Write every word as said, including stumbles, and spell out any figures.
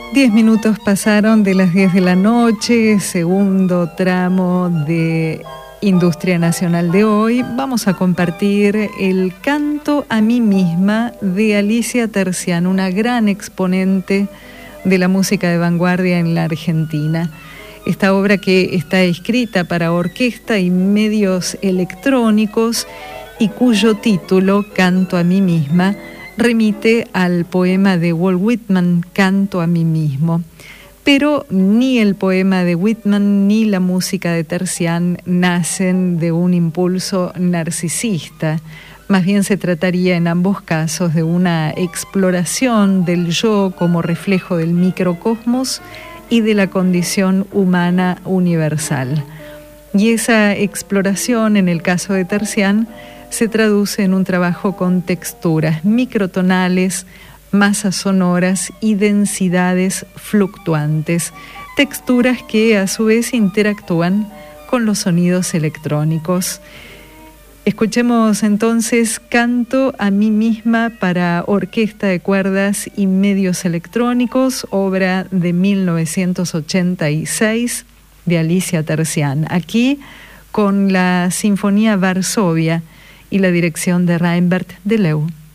Diez minutos pasaron de las diez de la noche, segundo tramo de Industria Nacional de hoy. Vamos a compartir el Canto a mí misma de Alicia Terzian, una gran exponente de la música de vanguardia en la Argentina. Esta obra, que está escrita para orquesta y medios electrónicos y cuyo título, Canto a mí misma, remite al poema de Walt Whitman, Canto a mí mismo. Pero ni el poema de Whitman ni la música de Terzian nacen de un impulso narcisista. Más bien se trataría en ambos casos de una exploración del yo como reflejo del microcosmos y de la condición humana universal. Y esa exploración, en el caso de Terzian, se traduce en un trabajo con texturas microtonales, masas sonoras y densidades fluctuantes, texturas que a su vez interactúan con los sonidos electrónicos. Escuchemos entonces Canto a mí misma para orquesta de cuerdas y medios electrónicos, obra de mil novecientos ochenta y seis de Alicia Terzian, aquí con la Sinfonía Varsovia y la dirección de Reinbert de Leeuw.